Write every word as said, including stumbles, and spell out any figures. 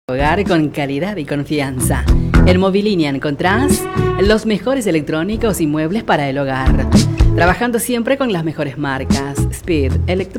Hogar con calidad y confianza. En Mobilinia encontrás los mejores electrónicos y muebles para el hogar. Trabajando siempre con las mejores marcas. Speed Electrónica.